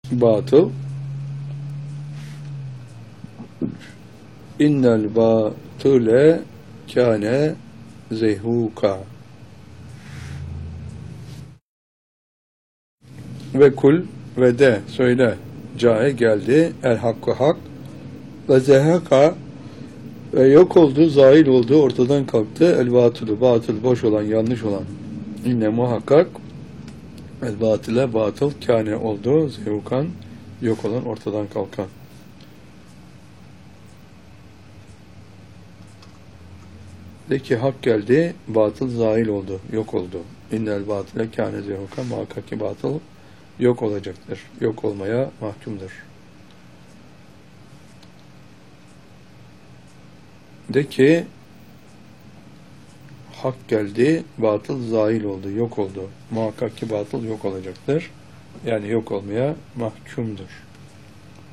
batıl. İnnel batile kâne zehuka. Ve kul ve de söyle, cae geldi, el hakkı hak ve zehaka ve yok oldu, zahil oldu, ortadan kalktı, el batılı, batıl, boş olan, yanlış olan. İnne muhakkak el batile, batıl, kâne oldu, zehukan, yok olan, ortadan kalkan. De ki hak geldi, batıl zahil oldu, yok oldu. İnnel batile kâne zehukan, muhakkak ki batıl yok olacaktır, yok olmaya mahkumdur. De ki hak geldi, batıl zahil oldu, yok oldu. Muhakkak ki batıl yok olacaktır. Yani yok olmaya mahkumdur.